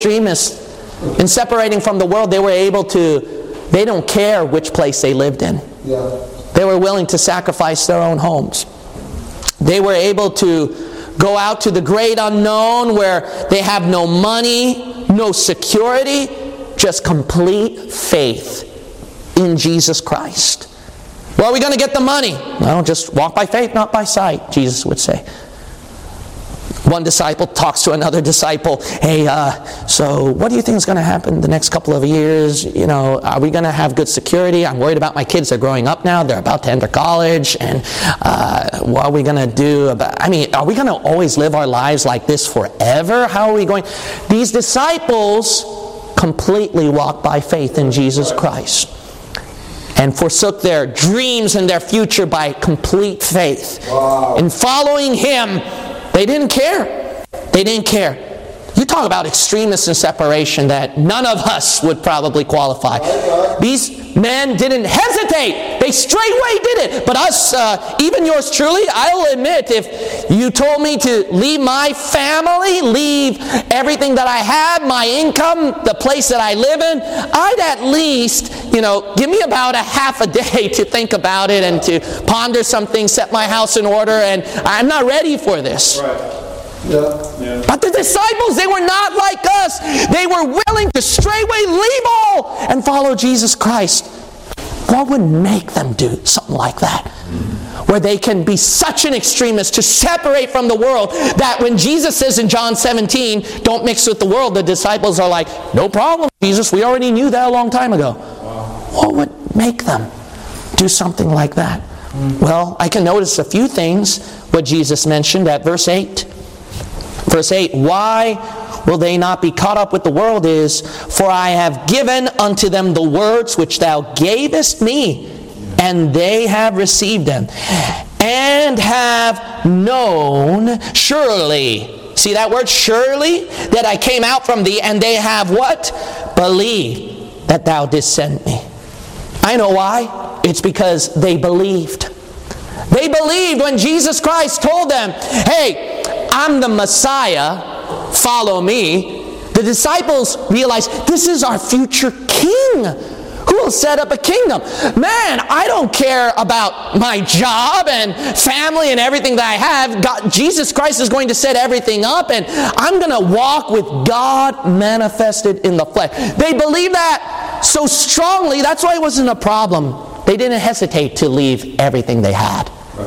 extremists in separating from the world, they don't care which place they lived in. Yeah. They were willing to sacrifice their own homes. They were able to go out to the great unknown where they have no money, no security, just complete faith in Jesus Christ. Where are we going to get the money? Well, just walk by faith, not by sight, Jesus would say. One disciple talks to another disciple, hey, so what do you think is going to happen the next couple of years? Are we going to have good security? I'm worried about my kids. They're growing up now. They're about to enter college. And what are we going to do are we going to always live our lives like this forever? How are we going? These disciples completely walked by faith in Jesus Christ and forsook their dreams and their future by complete faith. Wow. In following Him, they didn't care. They didn't care. You talk about extremists and separation that none of us would probably qualify. These men didn't hesitate. They straightway did it. But us, even yours truly, I'll admit, if you told me to leave my family, leave everything that I have, my income, the place that I live in, I'd at least, give me about a half a day to think about it and to ponder some things, set my house in order, and I'm not ready for this. Right. Yeah. But the disciples, they were not like us. They were willing to straightway leave all and follow Jesus Christ. What would make them do something like that? Where they can be such an extremist to separate from the world that when Jesus says in John 17, don't mix with the world, the disciples are like, no problem, Jesus, we already knew that a long time ago. What would make them do something like that? Well, I can notice a few things what Jesus mentioned at verse 8. Verse 8, why will they not be caught up with the world is, for I have given unto them the words which thou gavest me, and they have received them, and have known surely. See that word, surely? That I came out from thee, and they have what? Believed that thou didst send me. I know why. It's because they believed. They believed when Jesus Christ told them, hey, I'm the Messiah, follow me. The disciples realized this is our future king who will set up a kingdom. Man, I don't care about my job and family and everything that I have. Jesus Christ is going to set everything up, and I'm going to walk with God manifested in the flesh. They believed that so strongly, that's why it wasn't a problem. They didn't hesitate to leave everything they had.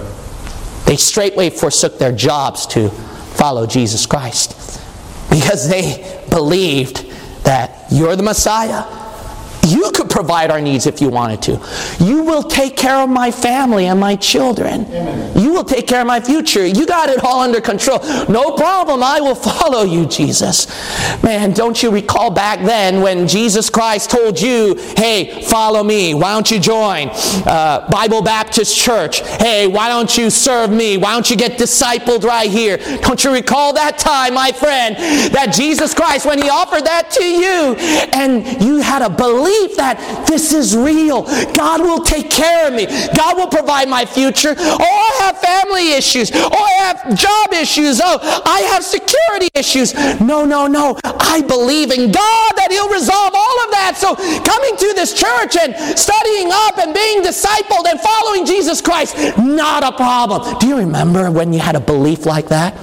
They straightway forsook their jobs to follow Jesus Christ because they believed that you're the Messiah. You could provide our needs if you wanted to. You will take care of my family and my children. Amen. You will take care of my future. You got it all under control. No problem. I will follow you, Jesus. Man, don't you recall back then when Jesus Christ told you, hey, follow me. Why don't you join Bible Baptist Church? Hey, why don't you serve me? Why don't you get discipled right here? Don't you recall that time, my friend, that Jesus Christ, when He offered that to you, and you had a belief that this is real. God will take care of me. God will provide my future. Oh, I have family issues. Oh, I have job issues. Oh, I have security issues. No. I believe in God that He'll resolve all of that. So coming to this church and studying up and being discipled and following Jesus Christ, not a problem. Do you remember when you had a belief like that?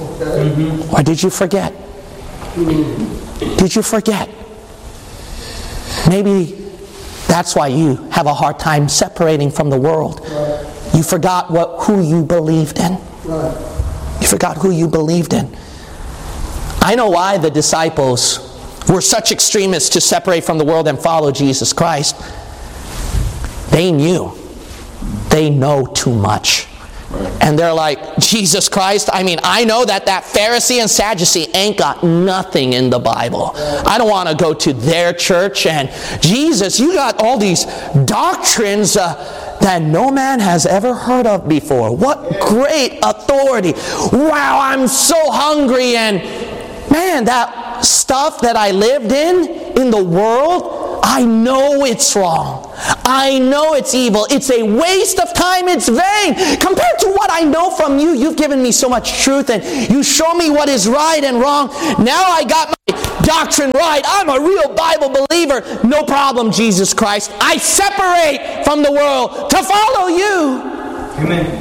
Or did you forget? Did you forget? Maybe that's why you have a hard time separating from the world. You forgot who you believed in. You forgot who you believed in. I know why the disciples were such extremists to separate from the world and follow Jesus Christ. They knew. They know too much. And they're like, Jesus Christ, I know that Pharisee and Sadducee ain't got nothing in the Bible. I don't want to go to their church. And Jesus, you got all these doctrines that no man has ever heard of before. What great authority. Wow, I'm so hungry. And man, that stuff that I lived in the world, I know it's wrong. I know it's evil. It's a waste of time. It's vain. Compared to what I know from you, you've given me so much truth and you show me what is right and wrong. Now I got my doctrine right. I'm a real Bible believer. No problem, Jesus Christ. I separate from the world to follow you. Amen.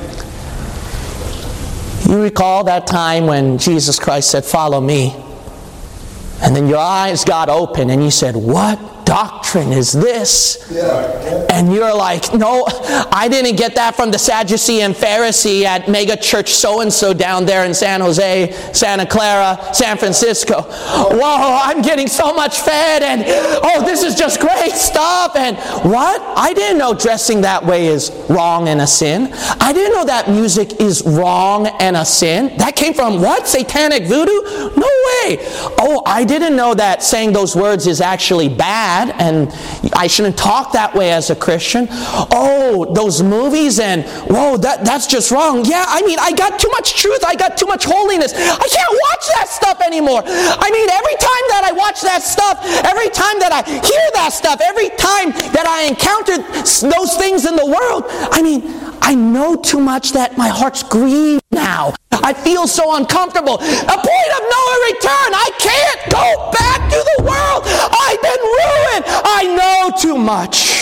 You recall that time when Jesus Christ said, follow me. And then your eyes got open and you said, what doctrine is this? Yeah. And you're like, no, I didn't get that from the Sadducee and Pharisee at Mega Church so-and-so down there in San Jose, Santa Clara, San Francisco. Whoa, I'm getting so much fed, and this is just great stuff. And what? I didn't know dressing that way is wrong and a sin. I didn't know that music is wrong and a sin. That came from what? Satanic voodoo? No way. Oh, I didn't know that saying those words is actually bad, and I shouldn't talk that way as a Christian. Oh, those movies, and whoa, that's just wrong. Yeah, I mean, I got too much truth. I got too much holiness. I can't watch that stuff anymore. I mean, every time that I watch that stuff, every time that I hear that stuff, every time that I encounter those things in the world, I mean, I know too much that my heart's grieved now. I feel so uncomfortable. A point of no return. I can't go back to the world. I've been ruined. I know too much.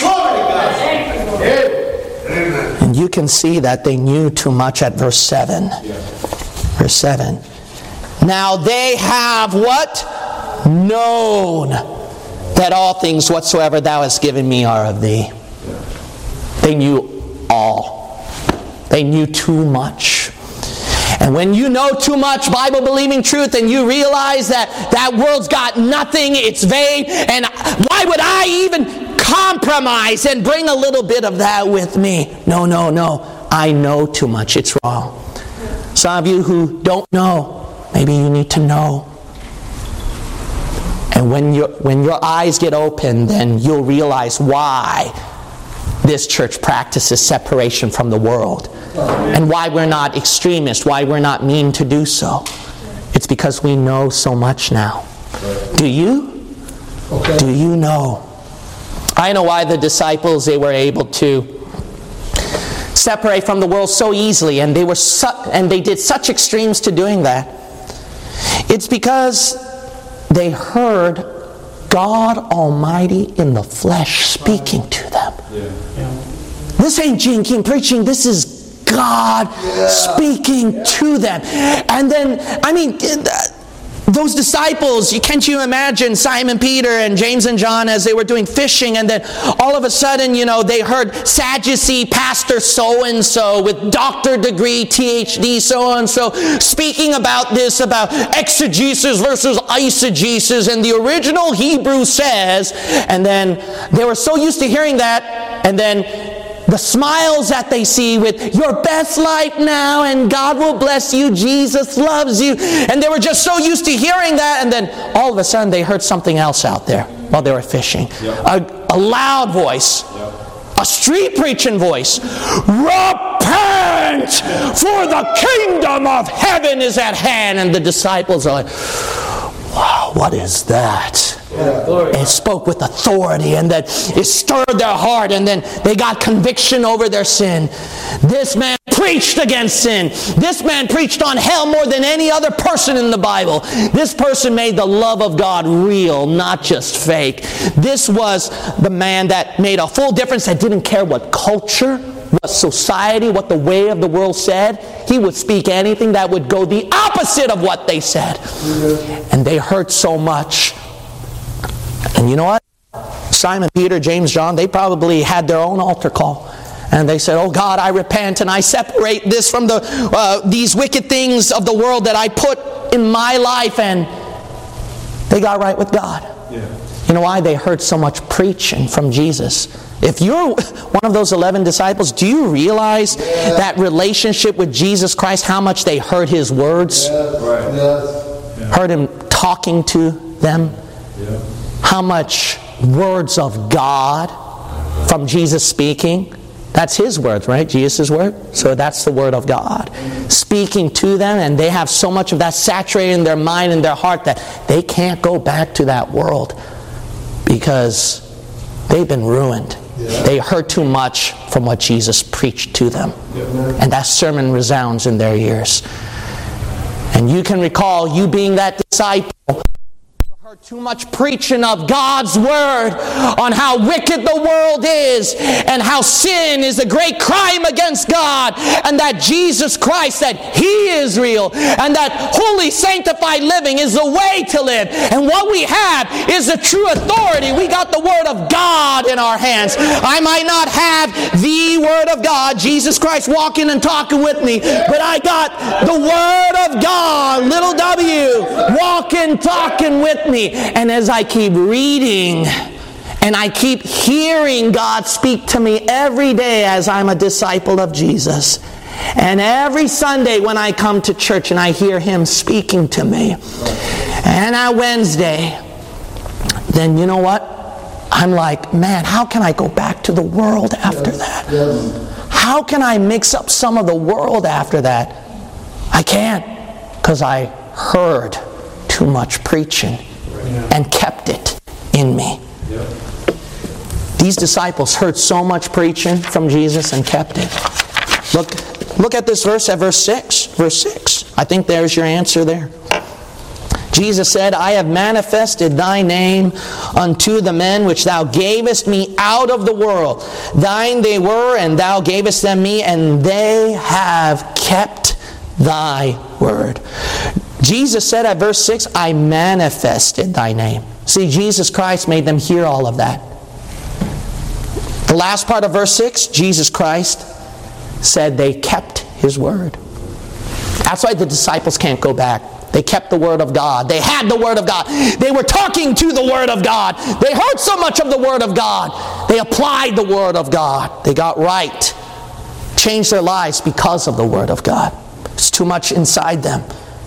And you can see that they knew too much at verse 7. Verse 7. Now they have what? Known that all things whatsoever thou hast given me are of thee. They knew all. They knew too much. And when you know too much Bible-believing truth and you realize that world's got nothing, it's vain, and why would I even compromise and bring a little bit of that with me? No. I know too much. It's wrong. Some of you who don't know, maybe you need to know. And when your eyes get open, then you'll realize why this church practices separation from the world. And why we're not extremists, why we're not mean to do so. It's because we know so much now. Do you? Okay. Do you know? I know why the disciples, they were able to separate from the world so easily, and they did such extremes to doing that. It's because they heard God Almighty in the flesh speaking to them. This ain't Gene King preaching, this is God speaking to them. And then, I mean, those disciples, can't you imagine Simon Peter and James and John as they were doing fishing, and then all of a sudden, they heard Sadducee pastor so-and-so with doctor degree, THD so-and-so, speaking about exegesis versus eisegesis, and the original Hebrew says, and then they were so used to hearing that, and then the smiles that they see with your best life now and God will bless you, Jesus loves you. And they were just so used to hearing that, and then all of a sudden they heard something else out there while they were fishing. A loud voice, a street preaching voice. Repent, for the kingdom of heaven is at hand. And the disciples are like, wow, what is that? It spoke with authority, and that it stirred their heart, and then they got conviction over their sin. This man preached against sin. This man preached on hell more than any other person in the Bible. This person made the love of God real, not just fake. This was the man that made a full difference, that didn't care what culture, what society, what the way of the world said. He would speak anything that would go the opposite of what they said. And they heard so much. And you know what? Simon, Peter, James, John, they probably had their own altar call. And they said, oh God, I repent and I separate this from these wicked things of the world that I put in my life. And they got right with God. Yeah. You know why? They heard so much preaching from Jesus. If you're one of those 11 disciples, do you realize that relationship with Jesus Christ, how much they heard His words? Heard Him talking to them? How much words of God from Jesus speaking? That's His words, right? Jesus' word. So that's the word of God. Speaking to them, and they have so much of that saturated in their mind and their heart that they can't go back to that world because they've been ruined. They heard too much from what Jesus preached to them. And that sermon resounds in their ears. And you can recall you being that disciple, Too much preaching of God's Word on how wicked the world is and how sin is a great crime against God, and that Jesus Christ, that He is real, and that holy sanctified living is the way to live. And what we have is the true authority. We got the Word of God in our hands. I might not have the Word of God, Jesus Christ walking and talking with me, but I got the Word of God, little w, walking, talking with me. And as I keep reading and I keep hearing God speak to me every day as I'm a disciple of Jesus, and every Sunday when I come to church and I hear Him speaking to me, and on Wednesday, then you know what? I'm like, man, how can I go back to the world after that? How can I mix up some of the world after that? I can't, because I heard too much preaching and kept it in me. These disciples heard so much preaching from Jesus and kept it. Look at this verse at verse 6. Verse 6. I think there's your answer there. Jesus said, I have manifested thy name unto the men which thou gavest me out of the world. Thine they were, and thou gavest them me, and they have kept thy word. Jesus said at verse 6, I manifested thy name. See, Jesus Christ made them hear all of that. The last part of verse 6, Jesus Christ said they kept His word. That's why the disciples can't go back. They kept the Word of God. They had the Word of God. They were talking to the Word of God. They heard so much of the Word of God. They applied the Word of God. They got right. Changed their lives because of the Word of God. It's too much inside them.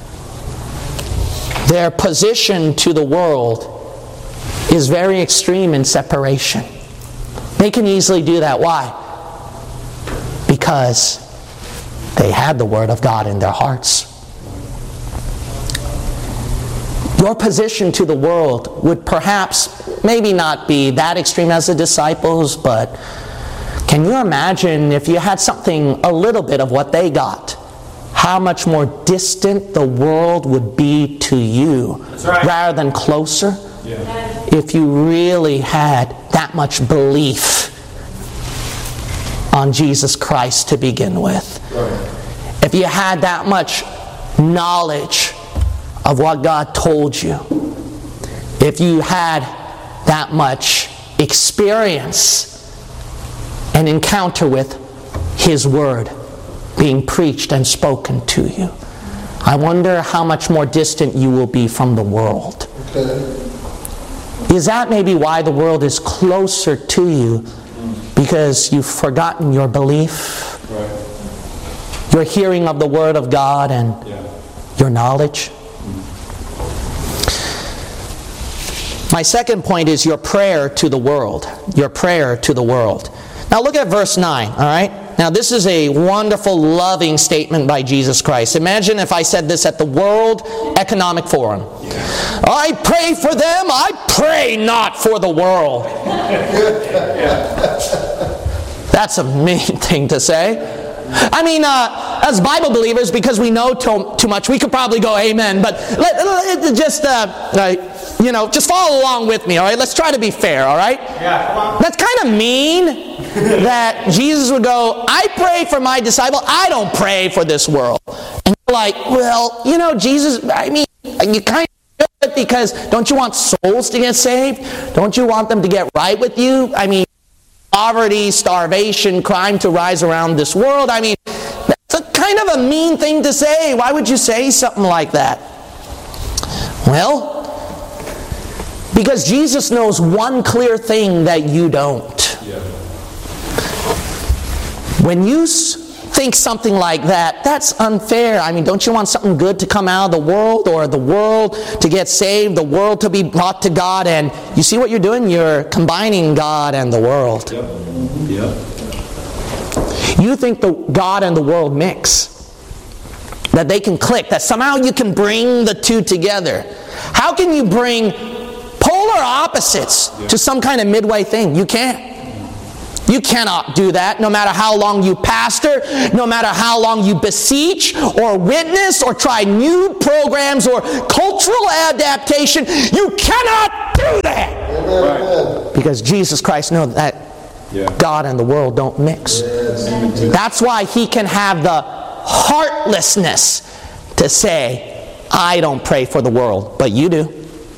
Their position to the world is very extreme in separation. They can easily do that. Why? Because they had the Word of God in their hearts. Your position to the world would perhaps maybe not be that extreme as the disciples, but can you imagine if you had something, a little bit of what they got, how much more distant the world would be to you rather than closer? If you really had that much belief on Jesus Christ to begin with. If you had that much knowledge of what God told you. If you had that much experience and encounter with His Word being preached and spoken to you. I wonder how much more distant you will be from the world. Is that maybe why the world is closer to you? Because you've forgotten your belief, your hearing of the Word of God, and your knowledge? My second point is your prayer to the world. Your prayer to the world. Now look at verse 9, all right? Now this is a wonderful, loving statement by Jesus Christ. Imagine if I said this at the World Economic Forum. I pray for them, I pray not for the world. That's a mean thing to say. I mean, as Bible believers, because we know too much, we could probably go amen, but just follow along with me, all right? Let's try to be fair, all right? Yeah, come on. That's kind of mean that Jesus would go, I pray for my disciple, I don't pray for this world. And you're like, well, Jesus, I mean, you kind of do it because don't you want souls to get saved? Don't you want them to get right with you? I mean, poverty, starvation, crime to rise around this world. I mean, that's a kind of a mean thing to say. Why would you say something like that? Well, because Jesus knows one clear thing that you don't. When you think something like that, that's unfair. I mean, don't you want something good to come out of the world, or the world to get saved, the world to be brought to God? And you see what you're doing? You're combining God and the world. You think the God and the world mix, that they can click, that somehow you can bring the two together. How can you bring polar opposites to some kind of midway thing? You can't. You cannot do that no matter how long you pastor, no matter how long you beseech or witness or try new programs or cultural adaptation. You cannot do that. Right. Because Jesus Christ knows that God and the world don't mix. That's why He can have the heartlessness to say, I don't pray for the world, but you do.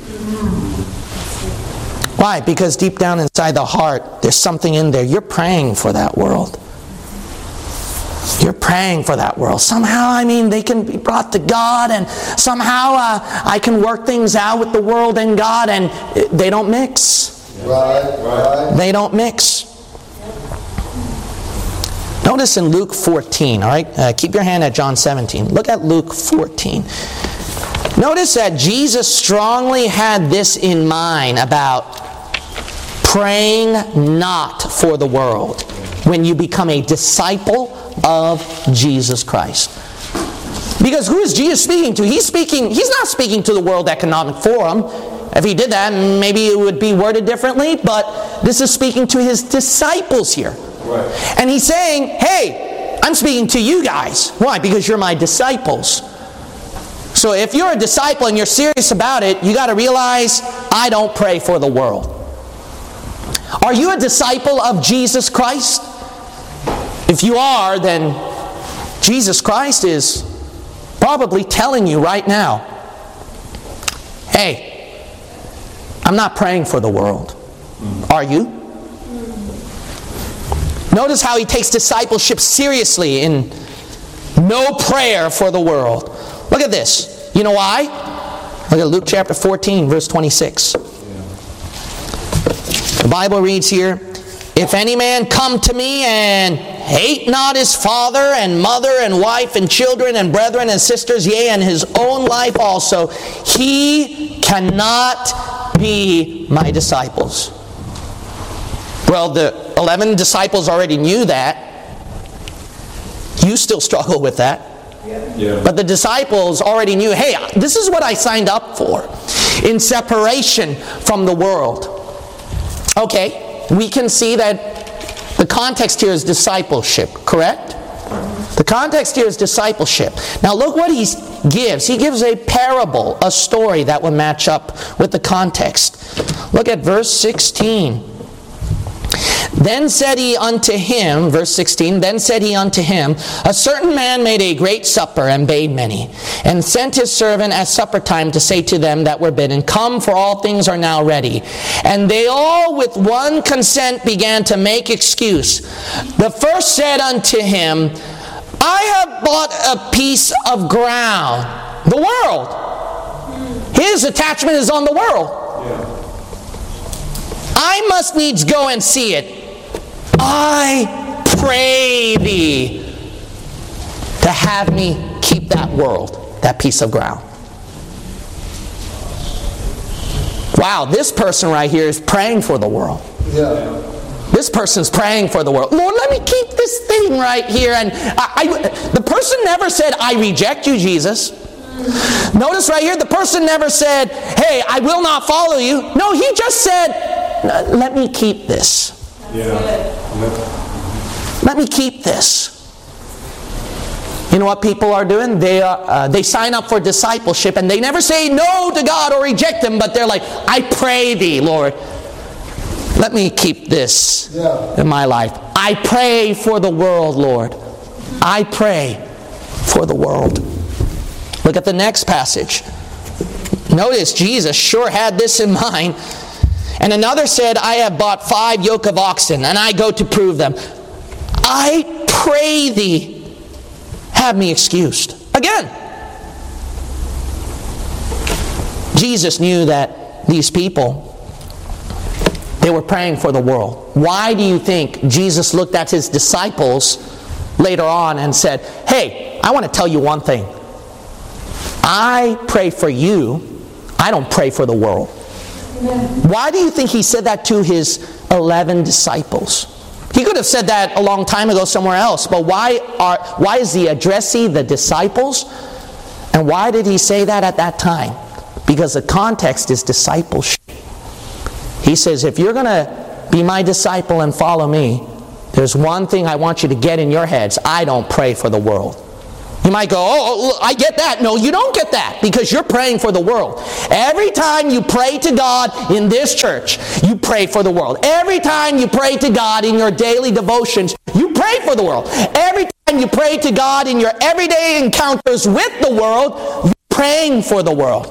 Why? Because deep down inside the heart, there's something in there. You're praying for that world. You're praying for that world. Somehow, they can be brought to God, and somehow I can work things out with the world and God, and they don't mix. Right. They don't mix. Notice in Luke 14, all right? Keep your hand at John 17. Look at Luke 14. Notice that Jesus strongly had this in mind about praying not for the world when you become a disciple of Jesus Christ. Because who is Jesus speaking to? He's not speaking to the World Economic Forum. If he did that, maybe it would be worded differently, but this is speaking to his disciples here. Right. And he's saying, hey, I'm speaking to you guys. Why? Because you're my disciples. So if you're a disciple and you're serious about it, you got to realize, I don't pray for the world. Are you a disciple of Jesus Christ? If you are, then Jesus Christ is probably telling you right now, hey, I'm not praying for the world. Are you? Notice how he takes discipleship seriously in no prayer for the world. Look at this. You know why? Look at Luke chapter 14, verse 26. The Bible reads here, if any man come to me and hate not his father and mother and wife and children and brethren and sisters, yea, and his own life also, he cannot be my disciples. Well, the 11 disciples already knew that. You still struggle with that. Yeah. But the disciples already knew, hey, this is what I signed up for. In separation from the world. Okay, we can see that the context here is discipleship, correct? The context here is discipleship. Now look what he gives. He gives a parable, a story that will match up with the context. Look at verse 16. Then said he unto him, verse 16, then said he unto him, a certain man made a great supper and bade many, and sent his servant at supper time to say to them that were bidden, come, for all things are now ready. And they all with one consent began to make excuse. The first said unto him, I have bought a piece of ground. The world. His attachment is on the world. Yeah. I must needs go and see it. I pray thee to have me keep that world, that piece of ground. Wow, this person right here is praying for the world. Yeah. This person's praying for the world. Lord, let me keep this thing right here. And the person never said, I reject you, Jesus. Notice right here, the person never said, hey, I will not follow you. No, he just said, let me keep this. Yeah. Let me keep this. You know what people are doing? They sign up for discipleship and they never say no to God or reject Him, but they're like, I pray thee, Lord, let me keep this in my life. I pray for the world, Lord. I pray for the world. Look at the next passage. Notice Jesus sure had this in mind. And another said, I have bought 5 yoke of oxen, and I go to prove them. I pray thee, have me excused. Again, Jesus knew that these people, they were praying for the world. Why do you think Jesus looked at his disciples later on and said, hey, I want to tell you one thing. I pray for you. I don't pray for the world. Why do you think he said that to his 11 disciples? He could have said that a long time ago somewhere else, but why is he addressing the disciples? And why did he say that at that time? Because the context is discipleship. He says, if you're going to be my disciple and follow me, there's one thing I want you to get in your heads. I don't pray for the world. You might go, oh, I get that. No, you don't get that, because you're praying for the world. Every time you pray to God in this church, you pray for the world. Every time you pray to God in your daily devotions, you pray for the world. Every time you pray to God in your everyday encounters with the world, you're praying for the world.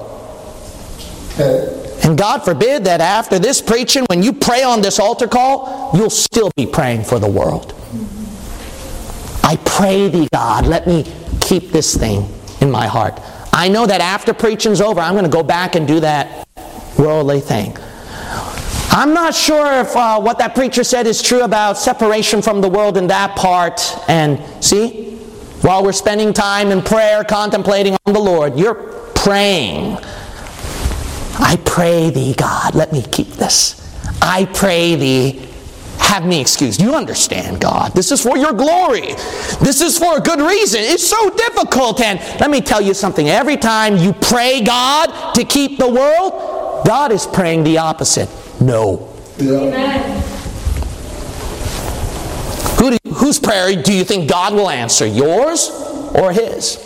And God forbid that after this preaching, when you pray on this altar call, you'll still be praying for the world. I pray thee, God, let me keep this thing in my heart. I know that after preaching's over, I'm going to go back and do that worldly thing. I'm not sure if what that preacher said is true about separation from the world in that part. And see, while we're spending time in prayer, contemplating on the Lord, you're praying. I pray thee, God, let me keep this. I pray thee, have me excused. You understand, God. This is for your glory. This is for a good reason. It's so difficult. And let me tell you something. Every time you pray God to keep the world, God is praying the opposite. No. Amen. Whose prayer do you think God will answer? Yours or His?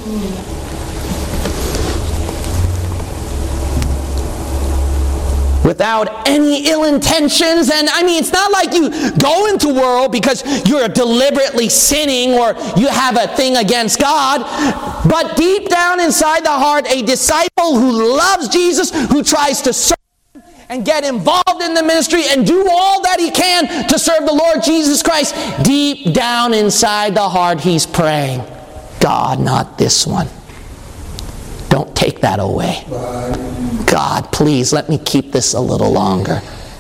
Without any ill intentions. And I mean, it's not like you go into world because you're deliberately sinning or you have a thing against God. But deep down inside the heart, a disciple who loves Jesus, who tries to serve and get involved in the ministry and do all that he can to serve the Lord Jesus Christ, deep down inside the heart, he's praying, God, not this one. Don't take that away. God, please, let me keep this a little longer.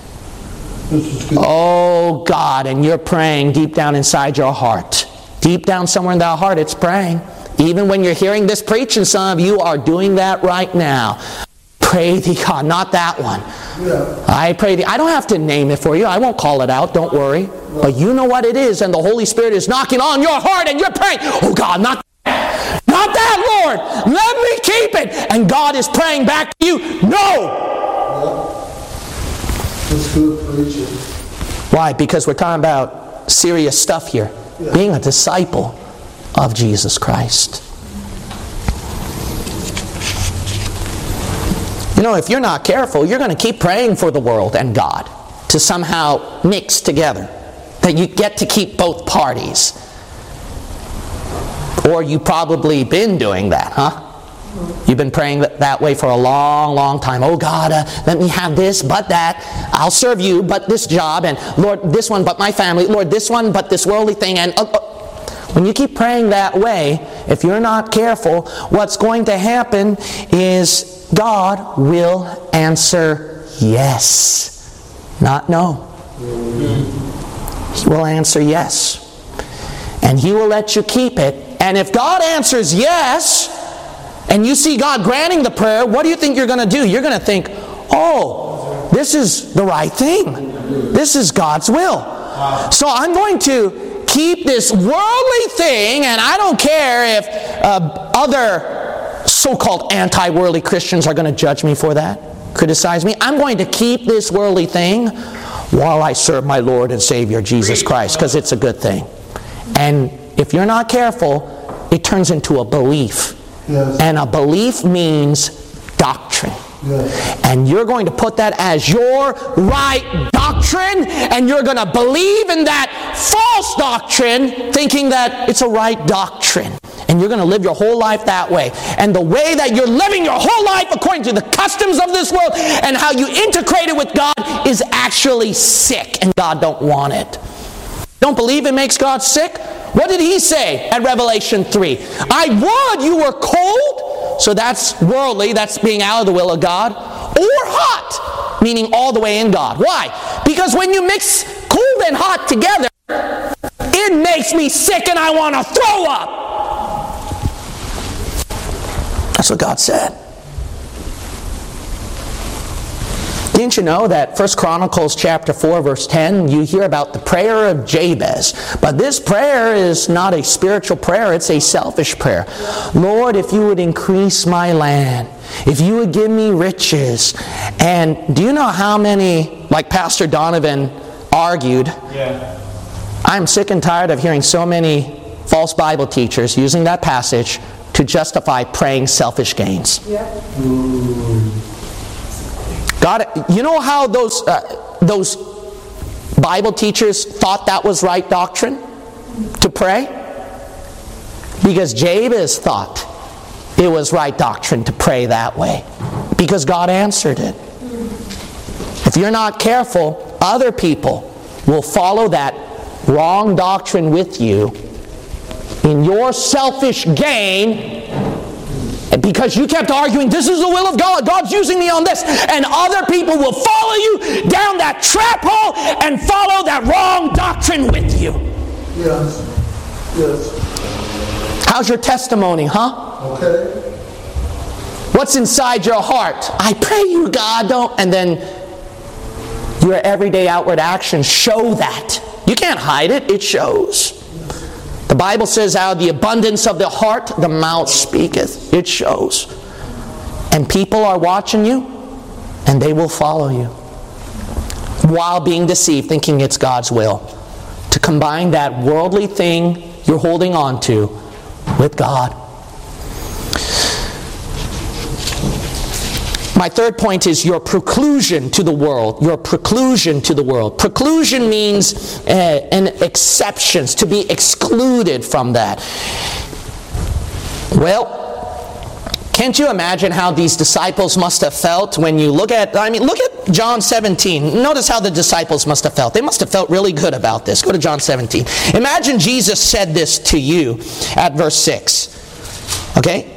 Oh, God, and you're praying deep down inside your heart. Deep down somewhere in that heart, it's praying. Even when you're hearing this preach, and some of you are doing that right now. Pray thee, God, not that one. I pray thee. I don't have to name it for you. I won't call it out. Don't worry. But you know what it is, and the Holy Spirit is knocking on your heart, and you're praying, oh, God, not that, Lord. Let me keep it. And God is praying back to you, no. That's good preaching. Why? Because we're talking about serious stuff here. Being a disciple of Jesus Christ. You know, if you're not careful, you're going to keep praying for the world and God to somehow mix together. That you get to keep both parties. Or you've probably been doing that, huh? You've been praying that way for a long, long time. Oh God, let me have this, but that. I'll serve you, but this job. And Lord, this one, but my family. Lord, this one, but this worldly thing. And when you keep praying that way, if you're not careful, what's going to happen is God will answer yes, not no. He will answer yes. And He will let you keep it. And if God answers yes, and you see God granting the prayer, what do you think you're going to do? You're going to think, oh, this is the right thing. This is God's will. So I'm going to keep this worldly thing, and I don't care if other so-called anti-worldly Christians are going to judge me for that, criticize me. I'm going to keep this worldly thing while I serve my Lord and Savior Jesus Christ, because it's a good thing. And if you're not careful, it turns into a belief. Yes. And a belief means doctrine. Yes. And you're going to put that as your right doctrine, and you're going to believe in that false doctrine, thinking that it's a right doctrine. And you're going to live your whole life that way. And the way that you're living your whole life according to the customs of this world and how you integrate it with God is actually sick, and God don't want it. Don't believe it makes God sick? What did He say at Revelation 3? I would you were cold, so that's worldly, that's being out of the will of God, or hot, meaning all the way in God. Why? Because when you mix cold and hot together, it makes me sick and I want to throw up. That's what God said. Didn't you know that 1 Chronicles chapter 4 verse 10, you hear about the prayer of Jabez. But this prayer is not a spiritual prayer, it's a selfish prayer. Lord, if you would increase my land, if you would give me riches. And do you know how many, like Pastor Donovan argued, I'm sick and tired of hearing so many false Bible teachers using that passage to justify praying selfish gains. God, you know how those Bible teachers thought that was right doctrine to pray? Because Jabez thought it was right doctrine to pray that way. Because God answered it. If you're not careful, other people will follow that wrong doctrine with you in your selfish gain, because you kept arguing, this is the will of God, God's using me on this, and other people will follow you down that trap hole and follow that wrong doctrine with you. Yes. Yes. How's your testimony, huh? Okay. What's inside your heart? I pray you, God, don't. And then your everyday outward actions show that. You can't hide it. It shows. The Bible says, out of the abundance of the heart, the mouth speaketh. It shows. And people are watching you, and they will follow you while being deceived, thinking it's God's will. To combine that worldly thing you're holding on to with God. My third point is your preclusion to the world. Your preclusion to the world. Preclusion means an exceptions, to be excluded from that. Well, can't you imagine how these disciples must have felt when you look at John 17. Notice how the disciples must have felt. They must have felt really good about this. Go to John 17. Imagine Jesus said this to you at verse 6. Okay?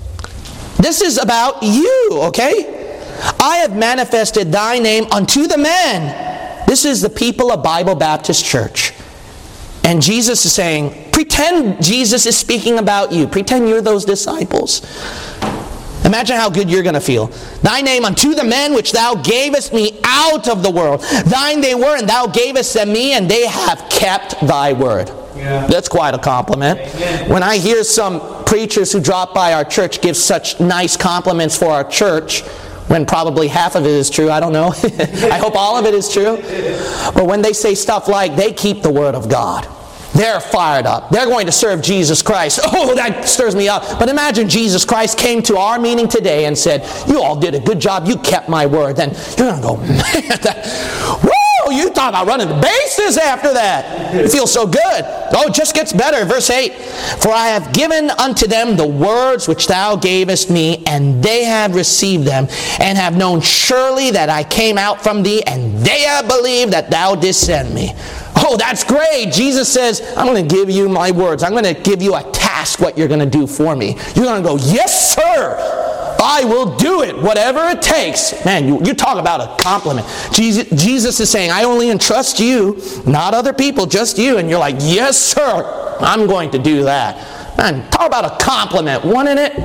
This is about you, okay? I have manifested thy name unto the men. This is the people of Bible Baptist Church. And Jesus is saying, pretend Jesus is speaking about you. Pretend you're those disciples. Imagine how good you're going to feel. Thy name unto the men which thou gavest me out of the world. Thine they were, and thou gavest them me, and they have kept thy word. Yeah. That's quite a compliment. Amen. When I hear some preachers who drop by our church give such nice compliments for our church, when probably half of it is true, I don't know. I hope all of it is true. But when they say stuff like, they keep the word of God. They're fired up. They're going to serve Jesus Christ. Oh, that stirs me up. But imagine Jesus Christ came to our meeting today and said, you all did a good job. You kept my word. Then you're going to go, man, woo! You talk about running the bases after that. It feels so good. Oh, it just gets better. Verse 8. For I have given unto them the words which thou gavest me, and they have received them, and have known surely that I came out from thee, and they have believed that thou didst send me. Oh, that's great. Jesus says, I'm going to give you my words. I'm going to give you a task, what you're going to do for me. You're going to go, yes, sir. I will do it, whatever it takes. Man, you talk about a compliment. Jesus is saying, I only entrust you, not other people, just you. And you're like, yes, sir. I'm going to do that. Man, talk about a compliment. Wanting it?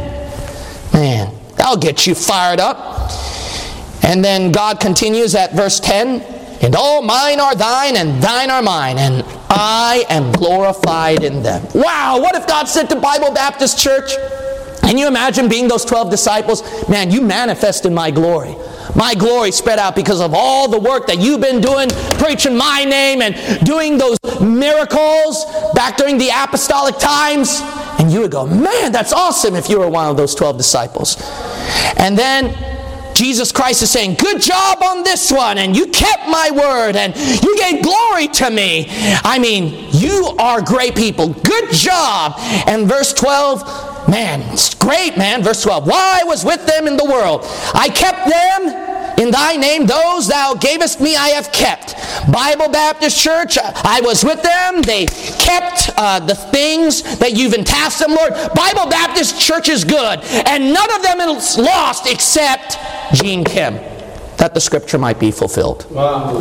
Man, that'll get you fired up. And then God continues at verse 10. And all mine are thine, and thine are mine, and I am glorified in them. Wow, what if God said to Bible Baptist Church, can you imagine being those 12 disciples? Man, you manifested my glory. My glory spread out because of all the work that you've been doing, preaching my name and doing those miracles back during the apostolic times. And you would go, man, that's awesome if you were one of those 12 disciples. And then Jesus Christ is saying, good job on this one, and you kept my word, and you gave glory to me. I mean, you are great people. Good job. And verse 12, man, it's great, man. Verse 12, while I was with them in the world, I kept them in thy name. Those thou gavest me I have kept. Bible Baptist Church, I was with them. They kept the things that you've entrusted them, Lord. Bible Baptist Church is good. And none of them is lost except Gene Kim, that the scripture might be fulfilled. Wow.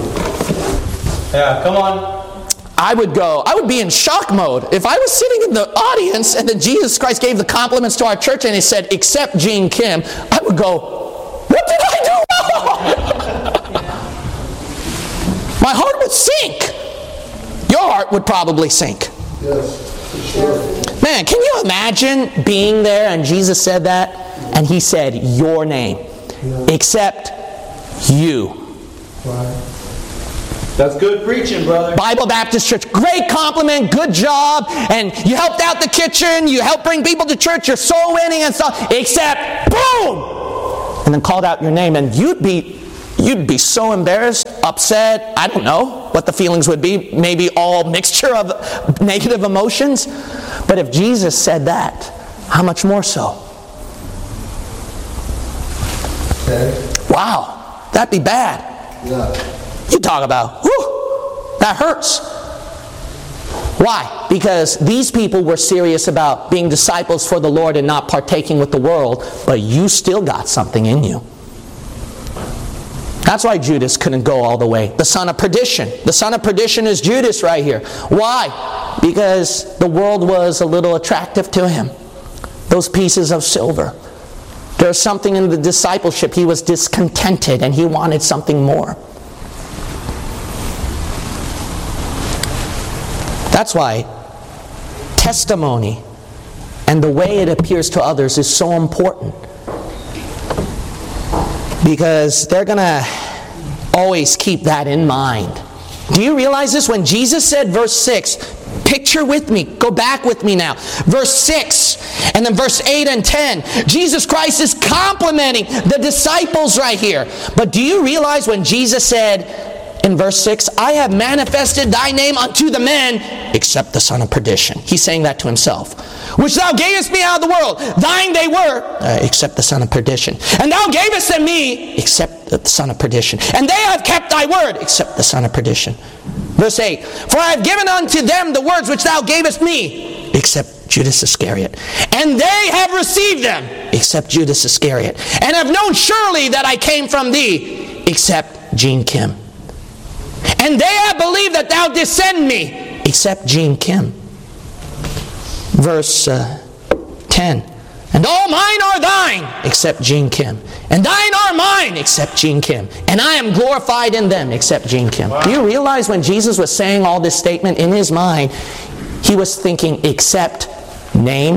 Yeah, come on. I would be in shock mode. If I was sitting in the audience and then Jesus Christ gave the compliments to our church and he said, except Gene Kim, I would go, what did I do wrong? My heart would sink. Your heart would probably sink. Yes, for sure. Man, can you imagine being there and Jesus said that? And he said, your name. Yeah. Except you. Right. That's good preaching, brother. Bible Baptist Church, great compliment, good job, and you helped out the kitchen, you helped bring people to church, you're soul winning and stuff, except, boom! And then called out your name, and you'd be so embarrassed, upset, I don't know what the feelings would be, maybe all mixture of negative emotions. But if Jesus said that, how much more so? Okay. Wow, that'd be bad. Yeah. You talk about, whew, that hurts. Why? Because these people were serious about being disciples for the Lord and not partaking with the world, but you still got something in you. That's why Judas couldn't go all the way. The son of perdition. The son of perdition is Judas right here. Why? Because the world was a little attractive to him. Those pieces of silver. There's something in the discipleship. He was discontented and he wanted something more. That's why testimony and the way it appears to others is so important. Because they're going to always keep that in mind. Do you realize this? When Jesus said, verse 6, picture with me, go back with me now. Verse 6 and then verse 8 and 10. Jesus Christ is complimenting the disciples right here. But do you realize when Jesus said in verse 6, I have manifested thy name unto the men, except the son of perdition. He's saying that to himself. Which thou gavest me out of the world. Thine they were, except the son of perdition. And thou gavest them me, except the son of perdition. And they have kept thy word, except the son of perdition. Verse 8, for I have given unto them the words which thou gavest me, except Judas Iscariot. And they have received them, except Judas Iscariot. And have known surely that I came from thee, except Gene Kim. And they have believed that thou didst send me, except Gene Kim. Verse 10. And all mine are thine, except Gene Kim. And thine are mine, except Gene Kim. And I am glorified in them, except Gene Kim. Wow. Do you realize when Jesus was saying all this statement in his mind, he was thinking, except name?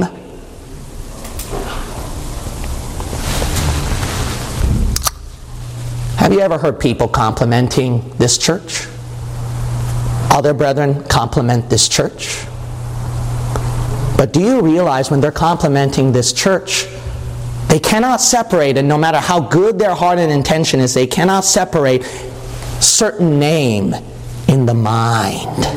Have you ever heard people complimenting this church? Other brethren compliment this church? But do you realize when they're complimenting this church, they cannot separate, and no matter how good their heart and intention is, they cannot separate certain name in the mind.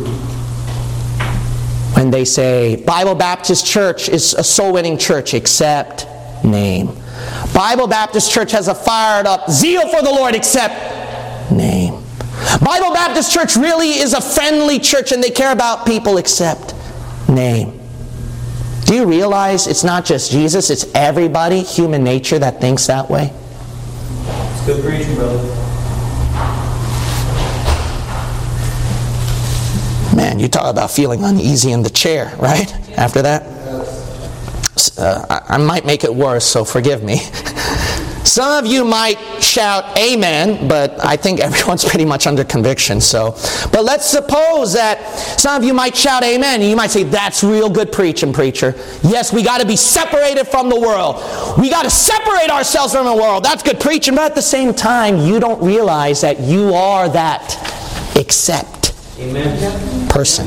When they say, Bible Baptist Church is a soul-winning church, except name. Bible Baptist Church has a fired up zeal for the Lord, except name. Bible Baptist Church really is a friendly church and they care about people, except name. Do you realize it's not just Jesus, it's everybody, human nature, that thinks that way? It's good preaching, brother. Man, you talk about feeling uneasy in the chair, right? After that? I might make it worse, so forgive me. Some of you might shout amen, but I think everyone's pretty much under conviction. But let's suppose that some of you might shout amen, and you might say, that's real good preaching, preacher. Yes, we got to be separated from the world. We got to separate ourselves from the world. That's good preaching, but at the same time, you don't realize that you are that except person.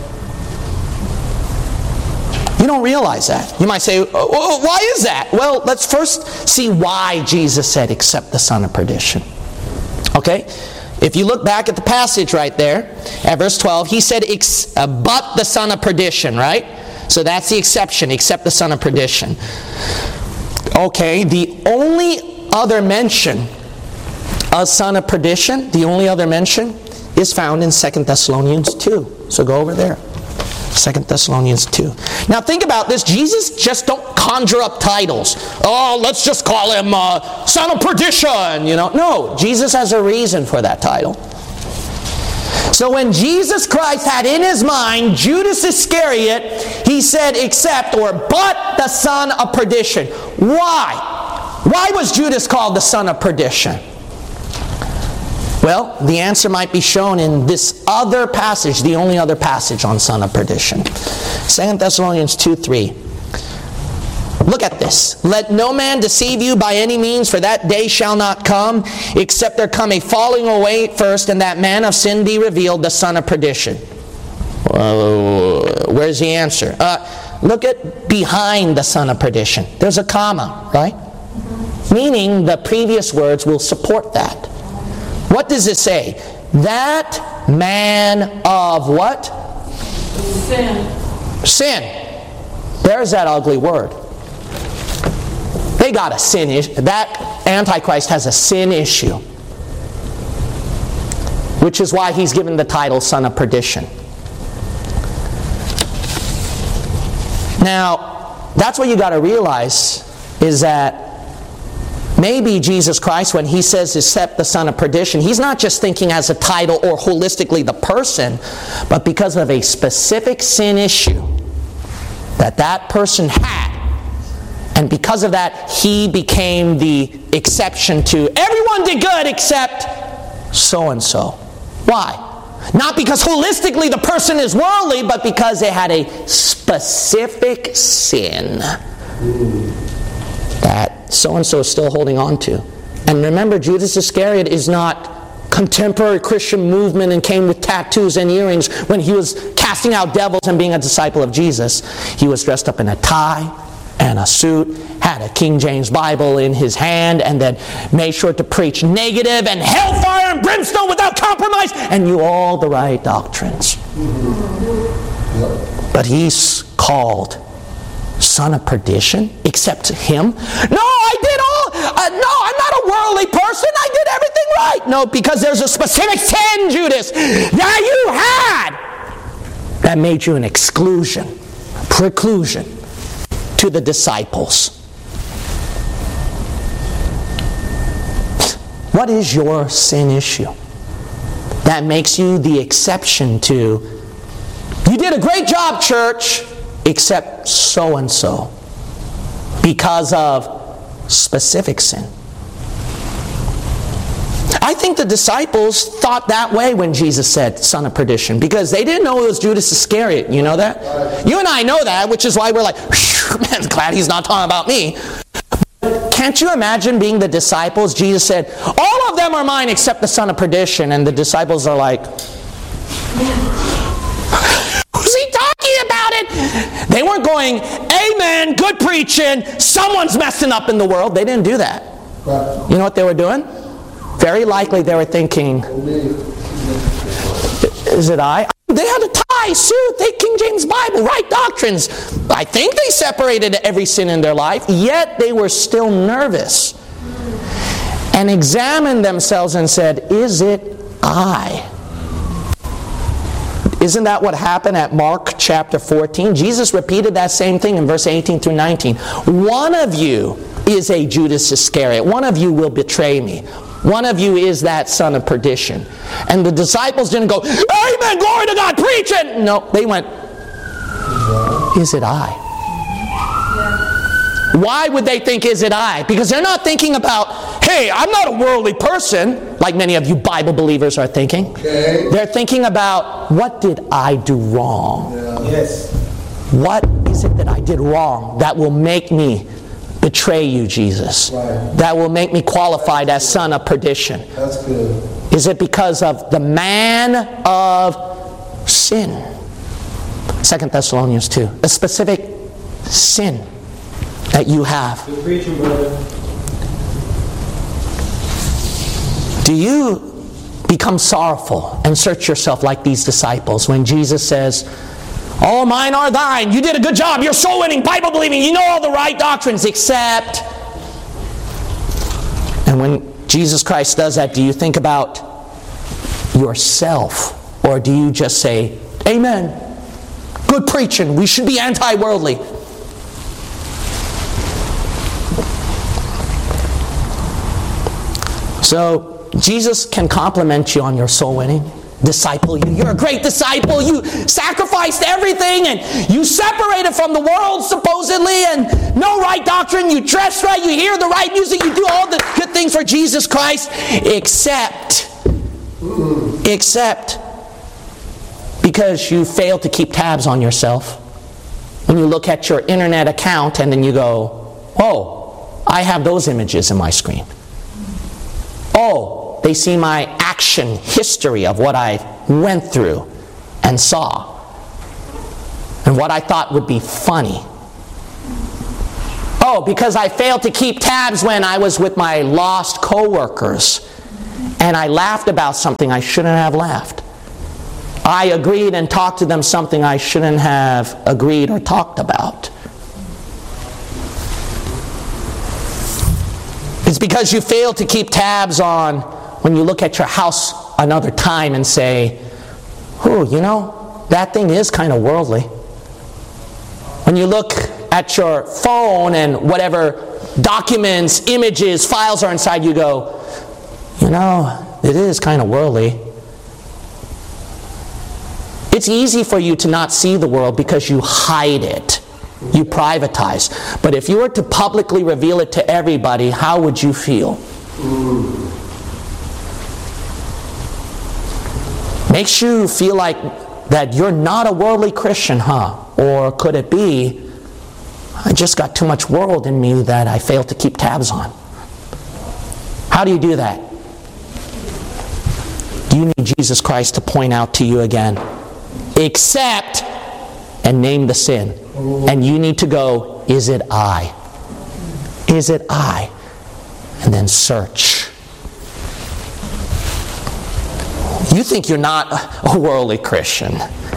You don't realize that. You might say, why is that? Well, let's first see why Jesus said, except the son of perdition. Okay? If you look back at the passage right there, at verse 12, he said, but the son of perdition, right? So that's the exception, except the son of perdition. Okay, the only other mention of son of perdition, the only other mention, is found in 2 Thessalonians 2. So go over there. 2 Thessalonians 2. Now think about this. Jesus just don't conjure up titles. Oh, let's just call him son of perdition. No, Jesus has a reason for that title. So when Jesus Christ had in his mind Judas Iscariot, he said except or but the son of perdition. Why? Why was Judas called the son of perdition? Well, the answer might be shown in this other passage, the only other passage on son of perdition. 2 Thessalonians 2:3. Look at this. Let no man deceive you by any means, for that day shall not come, except there come a falling away first, and that man of sin be revealed, the son of perdition. Where's the answer? Look at behind the son of perdition. There's a comma, right? Meaning the previous words will support that. What does it say? That man of what? Sin. Sin. There's that ugly word. They got a sin issue. That Antichrist has a sin issue. Which is why he's given the title Son of Perdition. Now, that's what you got to realize, is that maybe Jesus Christ, when he says except the son of perdition, he's not just thinking as a title or holistically the person, but because of a specific sin issue that person had. And because of that, he became the exception to everyone did good except so-and-so. Why? Not because holistically the person is worldly, but because they had a specific sin that so-and-so is still holding on to. And remember, Judas Iscariot is not contemporary Christian movement and came with tattoos and earrings when he was casting out devils and being a disciple of Jesus. He was dressed up in a tie and a suit, had a King James Bible in his hand, and then made sure to preach negative and hellfire and brimstone without compromise, and knew all the right doctrines. But he's called son of perdition, except him. No, I did all. No, I'm not a worldly person. I did everything right. No, because there's a specific sin, Judas, that you had that made you an exclusion, preclusion to the disciples. What is your sin issue that makes you the exception to, you did a great job, church, except so-and-so, because of specific sin? I think the disciples thought that way when Jesus said son of perdition, because they didn't know it was Judas Iscariot. You know that? You and I know that, which is why we're like, man, glad he's not talking about me. Can't you imagine being the disciples? Jesus said, all of them are mine except the son of perdition. And the disciples are like, who's he talking about it? They weren't going, amen, good preaching, someone's messing up in the world. They didn't do that. You know what they were doing? Very likely they were thinking, is it I? They had a tie, suit, they King James Bible, right doctrines. I think they separated every sin in their life, yet they were still nervous and examined themselves and said, is it I? Isn't that what happened at Mark chapter 14? Jesus repeated that same thing in verse 18 through 19. One of you is a Judas Iscariot. One of you will betray me. One of you is that son of perdition. And the disciples didn't go, amen, glory to God, preach it. No, they went, is it I? Why would they think, is it I? Because they're not thinking about, hey, I'm not a worldly person, like many of you Bible believers are thinking. Okay. They're thinking about, what did I do wrong? Yes. What is it that I did wrong that will make me betray you, Jesus? Right. That will make me qualified as son of perdition. That's good. Is it because of the man of sin? 2 Thessalonians 2. A specific sin that you have. Good preaching, brother. Do you become sorrowful and search yourself like these disciples when Jesus says, all mine are thine, you did a good job, you're soul winning, Bible believing, you know all the right doctrines, except... And when Jesus Christ does that, do you think about yourself? Or do you just say, amen, good preaching, we should be anti-worldly? So, Jesus can compliment you on your soul winning. Disciple you. You're a great disciple. You sacrificed everything and you separated from the world supposedly and no right doctrine. You dress right. You hear the right music. You do all the good things for Jesus Christ except because you failed to keep tabs on yourself. When you look at your internet account and then you go, oh, I have those images in my screen. Oh, they see my action history of what I went through and saw. And what I thought would be funny. Oh, because I failed to keep tabs when I was with my lost coworkers and I laughed about something I shouldn't have laughed. I agreed and talked to them something I shouldn't have agreed or talked about. It's because you failed to keep tabs on when you look at your house another time and say, oh, you know, that thing is kind of worldly. When you look at your phone and whatever documents, images, files are inside, you go, you know, it is kind of worldly. It's easy for you to not see the world because you hide it. You privatize. But if you were to publicly reveal it to everybody, how would you feel? Makes you feel like that you're not a worldly Christian, huh? Or could it be, I just got too much world in me that I failed to keep tabs on? How do you do that? You need Jesus Christ to point out to you again. Accept and name the sin. And you need to go, is it I? Is it I? And then search. You think you're not a worldly Christian.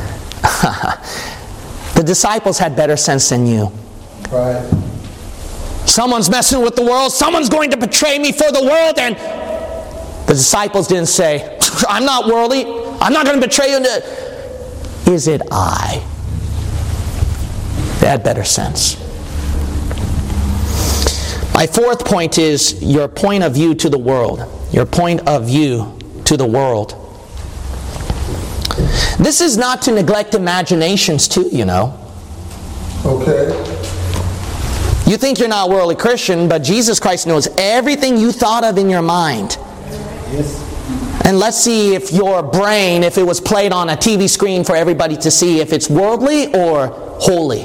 The disciples had better sense than you. Right. Someone's messing with the world. Someone's going to betray me for the world. And the disciples didn't say, I'm not worldly. I'm not going to betray you. Is it I? They had better sense. My fourth point is your point of view to the world. Your point of view to the world. This is not to neglect imaginations too, you know. Okay. You think you're not a worldly Christian, but Jesus Christ knows everything you thought of in your mind. Yes. And let's see if your brain, if it was played on a TV screen for everybody to see, if it's worldly or holy.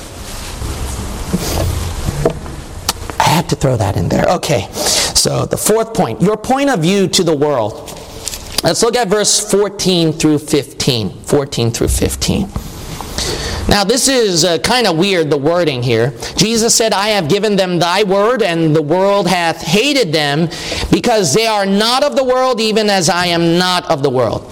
I had to throw that in there. Okay, so the fourth point, your point of view to the world. Let's look at verse 14 through 15. 14 through 15. Now this is kind of weird, the wording here. Jesus said, I have given them thy word, and the world hath hated them, because they are not of the world, even as I am not of the world.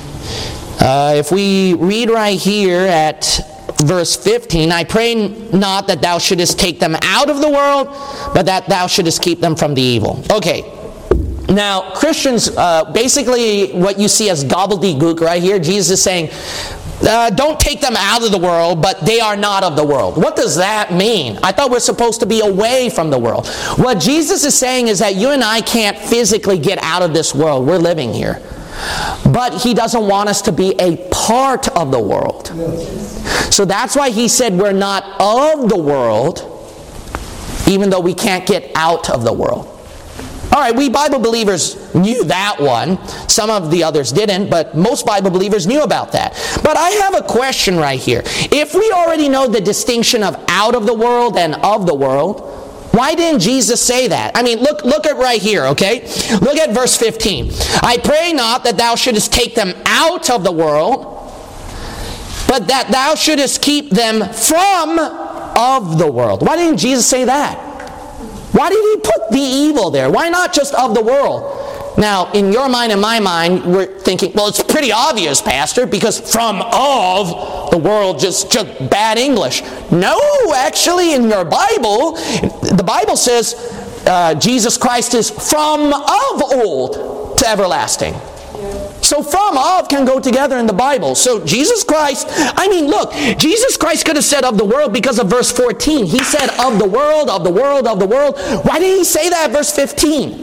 If we read right here at verse 15, I pray not that thou shouldest take them out of the world, but that thou shouldest keep them from the evil. Okay. Now, Christians, basically what you see as gobbledygook right here, Jesus is saying, don't take them out of the world, but they are not of the world. What does that mean? I thought we're supposed to be away from the world. What Jesus is saying is that you and I can't physically get out of this world. We're living here. But He doesn't want us to be a part of the world. So that's why He said we're not of the world, even though we can't get out of the world. All right, we Bible believers knew that one. Some of the others didn't, but most Bible believers knew about that. But I have a question right here. If we already know the distinction of out of the world and of the world, why didn't Jesus say that? I mean, look at right here, okay? Look at verse 15. I pray not that thou shouldest take them out of the world, but that thou shouldest keep them from of the world. Why didn't Jesus say that? Why did He put the evil there? Why not just of the world? Now, in your mind and my mind, we're thinking, well, it's pretty obvious, Pastor, because from of the world, just bad English. No, actually, in your Bible, the Bible says Jesus Christ is from of old to everlasting. So from of can go together in the Bible. So Jesus Christ, I mean, look, Jesus Christ could have said of the world because of verse 14. He said of the world, of the world, of the world. Why didn't He say that verse 15?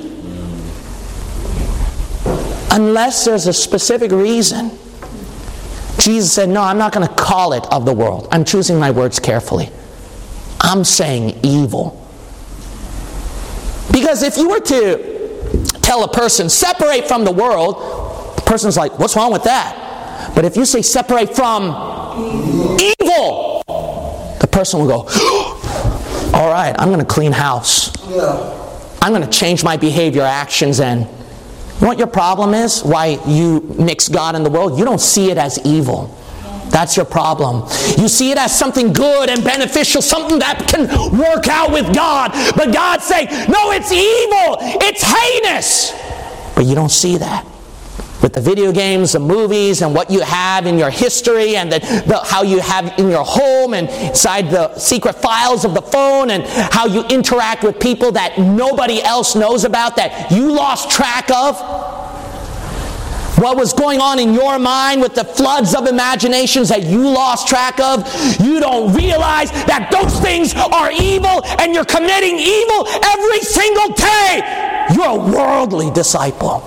Unless there's a specific reason. Jesus said, no, I'm not going to call it of the world. I'm choosing my words carefully. I'm saying evil. Because if you were to tell a person, separate from the world, the person's like, what's wrong with that? But if you say separate from evil, the the person will go, all right, I'm going to clean house. I'm going to change my behavior, actions, and you know what your problem is? Why you mix God and the world? You don't see it as evil. That's your problem. You see it as something good and beneficial, something that can work out with God. But God's saying, no, it's evil. It's heinous. But you don't see that. With the video games, the movies, and what you have in your history, and how you have in your home, and inside the secret files of the phone, and how you interact with people that nobody else knows about, that you lost track of. What was going on in your mind with the floods of imaginations that you lost track of, you don't realize that those things are evil, and you're committing evil every single day. You're a worldly disciple.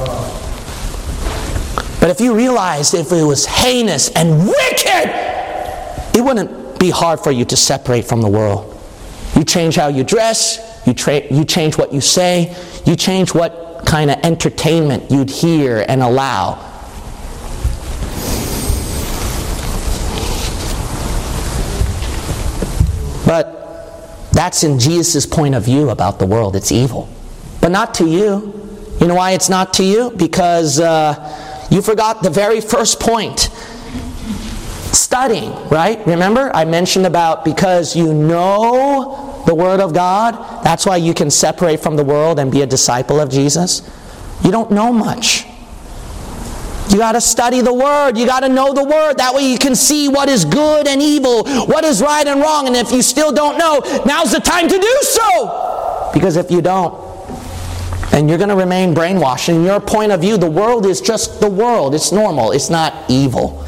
But if you realized if it was heinous and wicked, it wouldn't be hard for you to separate from the world. You change how you dress, you change what you say, you change what kind of entertainment you'd hear and allow. But that's in Jesus' point of view about the world. It's evil. But not to you. You know why it's not to you? Because you forgot the very first point. Studying, right? Remember, I mentioned about because you know the Word of God, that's why you can separate from the world and be a disciple of Jesus. You don't know much. You got to study the Word. You got to know the Word. That way you can see what is good and evil, what is right and wrong. And if you still don't know, now's the time to do so. Because if you don't, and you're going to remain brainwashed. In your point of view, the world is just the world. It's normal. It's not evil.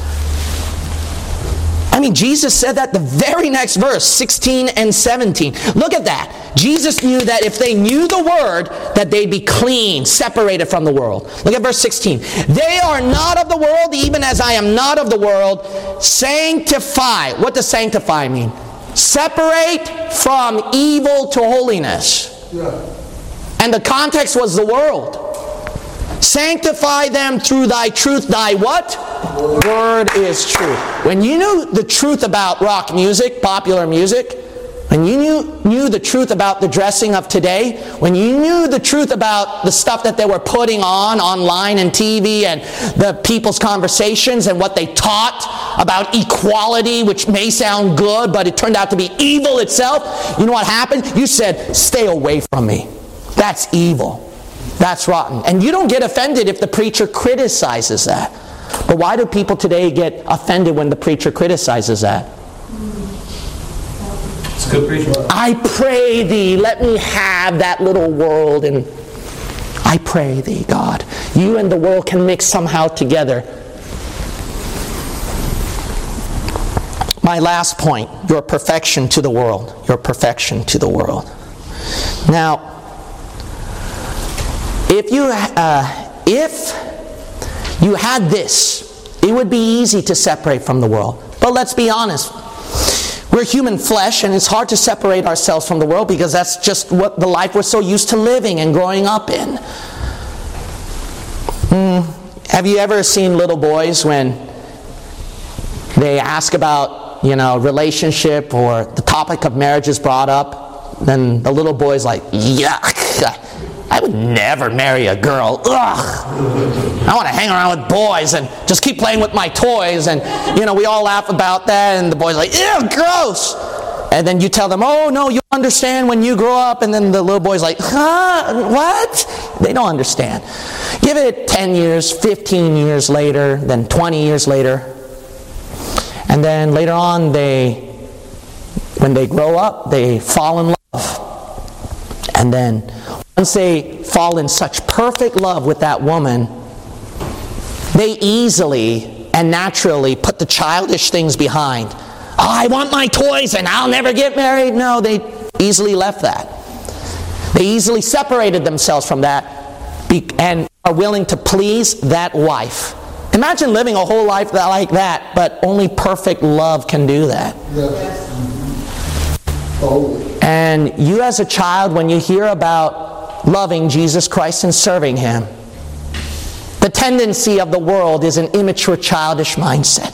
I mean, Jesus said that the very next verse, 16 and 17. Look at that. Jesus knew that if they knew the Word, that they'd be clean, separated from the world. Look at verse 16. They are not of the world, even as I am not of the world. Sanctify. What does sanctify mean? Separate from evil to holiness. Yeah. And the context was the world. Sanctify them through thy truth. Thy what? Word is truth. When you knew the truth about rock music, popular music, when you knew the truth about the dressing of today, when you knew the truth about the stuff that they were putting on online and TV and the people's conversations and what they taught about equality, which may sound good, but it turned out to be evil itself, you know what happened? You said, stay away from me. That's evil. That's rotten. And you don't get offended if the preacher criticizes that. But why do people today get offended when the preacher criticizes that? It's good preaching. I pray thee, let me have that little world, and I pray thee, God. You and the world can mix somehow together. My last point, your perfection to the world. Your perfection to the world. Now, if you had this, it would be easy to separate from the world. But let's be honest. We're human flesh, and it's hard to separate ourselves from the world because that's just what the life we're so used to living and growing up in. Have you ever seen little boys when they ask about, relationship or the topic of marriage is brought up? Then the little boy's like, yuck. I would never marry a girl. Ugh. I want to hang around with boys and just keep playing with my toys. And, we all laugh about that. And the boy's like, ew, gross. And then you tell them, oh, no, you'll understand when you grow up. And then the little boy's like, huh? What? They don't understand. Give it 10 years, 15 years later, then 20 years later. And then later on, when they grow up, they fall in love. And then once they fall in such perfect love with that woman, they easily and naturally put the childish things behind. Oh, I want my toys and I'll never get married. No, they easily left that. They easily separated themselves from that and are willing to please that wife. Imagine living a whole life like that, but only perfect love can do that. Yes. Oh. And you as a child, when you hear about loving Jesus Christ and serving Him, the tendency of the world is an immature, childish mindset.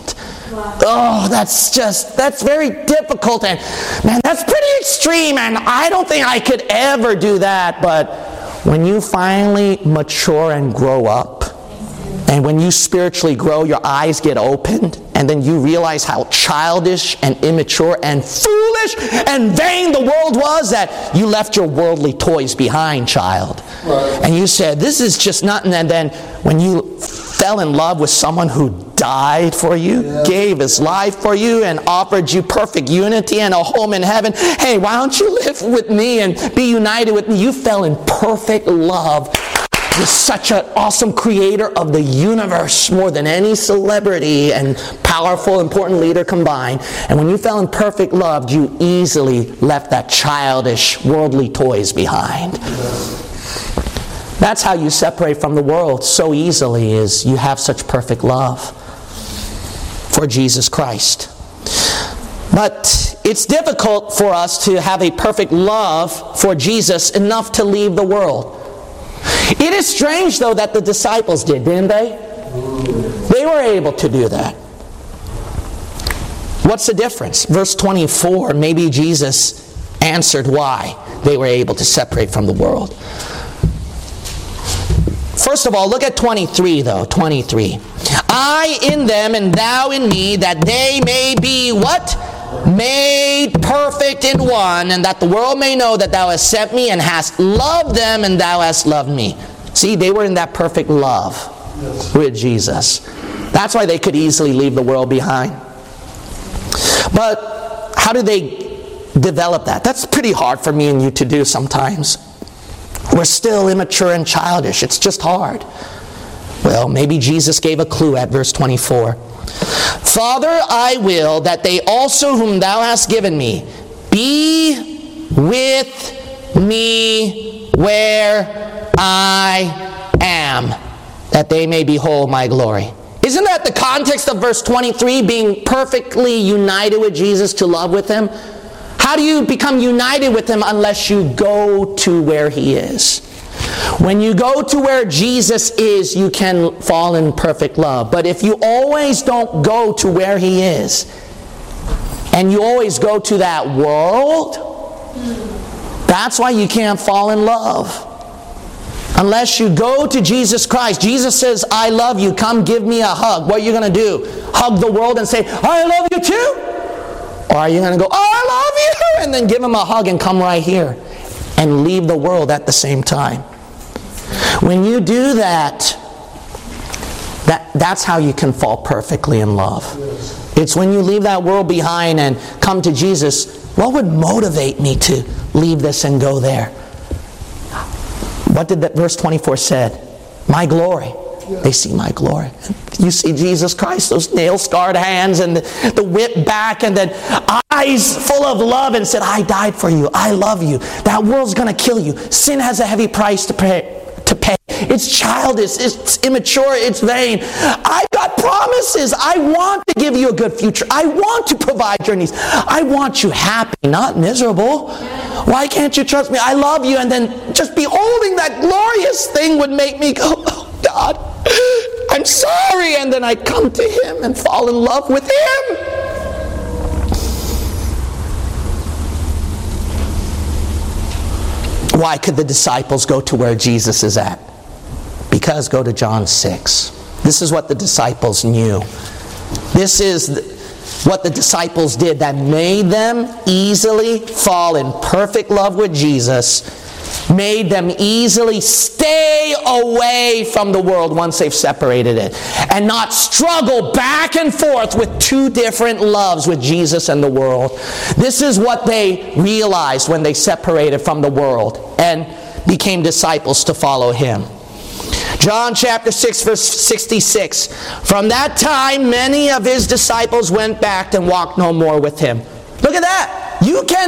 Oh, that's very difficult, and man, that's pretty extreme, and I don't think I could ever do that. But when you finally mature and grow up, and when you spiritually grow, your eyes get opened, and then you realize how childish and immature and foolish and vain the world was, that you left your worldly toys behind, child. Right. And you said, this is just nothing. And then when you fell in love with someone who died for you, gave his life for you, and offered you perfect unity and a home in heaven, hey, why don't you live with me and be united with me? You fell in perfect love with such an awesome creator of the universe, more than any celebrity and powerful, important leader combined. And when you fell in perfect love, you easily left that childish, worldly toys behind. That's how you separate from the world so easily, is you have such perfect love for Jesus Christ. But it's difficult for us to have a perfect love for Jesus enough to leave the world. It is strange, though, that the disciples did, didn't they? They were able to do that. What's the difference? Verse 24, maybe Jesus answered why they were able to separate from the world. First of all, look at 23, though. 23. I in them and thou in me, that they may be what? Made perfect in one, and that the world may know that thou hast sent me and hast loved them and thou hast loved me. See, they were in that perfect love with Jesus. That's why they could easily leave the world behind. But how do they develop that? That's pretty hard for me and you to do sometimes. We're still immature and childish. It's just hard. Well, maybe Jesus gave a clue at verse 24. Father, I will that they also whom thou hast given me be with me where I am, that they may behold my glory. Isn't that the context of verse 23, being perfectly united with Jesus to love with Him? How do you become united with Him unless you go to where He is? When you go to where Jesus is, you can fall in perfect love. But if you always don't go to where He is, and you always go to that world, that's why you can't fall in love. Unless you go to Jesus Christ. Jesus says, I love you, come give me a hug. What are you going to do? Hug the world and say, I love you too? Or are you going to go, I love you, and then give Him a hug and come right here and leave the world at the same time? When you do that, that's how you can fall perfectly in love. It's when you leave that world behind and come to Jesus. What would motivate me to leave this and go there? What did that verse 24 said? My glory. They see my glory. You see Jesus Christ, those nail-scarred hands and the whip back and then eyes full of love, and said, I died for you. I love you. That world's going to kill you. Sin has a heavy price to pay. It's childish. It's immature. It's vain. I've got promises. I want to give you a good future. I want to provide your needs. I want you happy, not miserable. Why can't you trust me? I love you. And then just beholding that glorious thing would make me go, oh God, I'm sorry. And then I come to Him and fall in love with Him. Why could the disciples go to where Jesus is at? Because go to John 6. This is what the disciples knew. This is what the disciples did that made them easily fall in perfect love with Jesus, made them easily stay away from the world once they've separated it, and not struggle back and forth with two different loves with Jesus and the world. This is what they realized when they separated from the world and became disciples to follow Him. John chapter 6 verse 66. From that time many of His disciples went back and walked no more with Him. Look at that.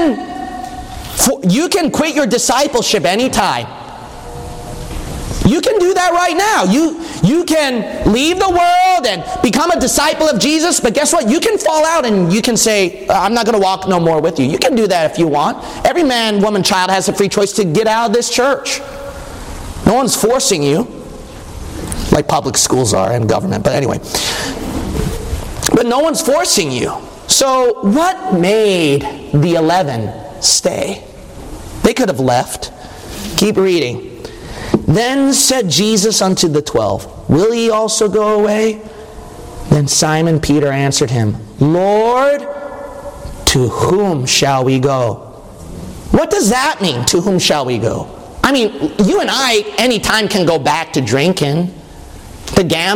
You can quit your discipleship anytime. You can do that right now. You can leave the world and become a disciple of Jesus, but guess what? You can fall out and you can say, I'm not going to walk no more with you. You can do that if you want. Every man, woman, child has a free choice to get out of this church. No one's forcing you, like public schools are and government. But anyway. But no one's forcing you. So what made the 11 stay? They could have left. Keep reading. Then said Jesus unto the 12, Will ye also go away? Then Simon Peter answered him, Lord, to whom shall we go? What does that mean, to whom shall we go? I mean, you and I anytime can go back to drinking, to gambling.